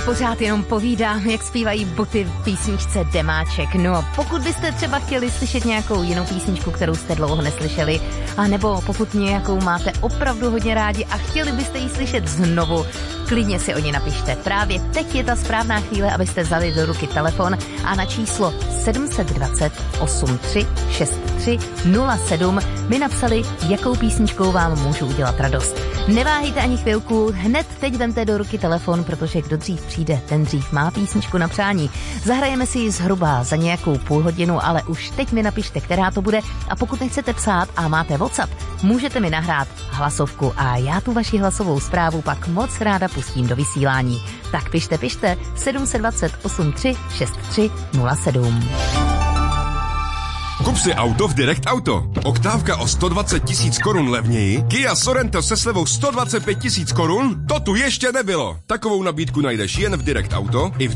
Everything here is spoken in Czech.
pořád jenom povídám, jak zpívají boty v písničce Demáček. No, pokud byste třeba chtěli slyšet nějakou jinou písničku, kterou jste dlouho neslyšeli, a nebo pokud nějakou máte opravdu hodně rádi a chtěli byste ji slyšet znovu, klidně si o ní napište. Právě teď je ta správná chvíle, abyste vzali do ruky telefon a na číslo 720 83 63 07 mi napsali, jakou písničkou vám můžu udělat radost. Neváhejte ani chvilku, hned teď vemte do ruky telefon, protože kdo dřív přijde, ten dřív má písničku na přání. Zahrajeme si ji zhruba za nějakou půl hodinu, ale už teď mi napište, která to bude, a pokud nechcete psát a máte WhatsApp, můžete mi nahrát hlasovku a já tu vaši hlasovou zprávu pak moc ráda pustím do vysílání. Tak pište 720 83 63 07. Kup si auto v Direct Auto. Oktávka o 120 000 korun levněji, Kia Sorento se slevou 125 000 korun, to tu ještě nebylo. Takovou nabídku najdeš jen v Direct Auto i v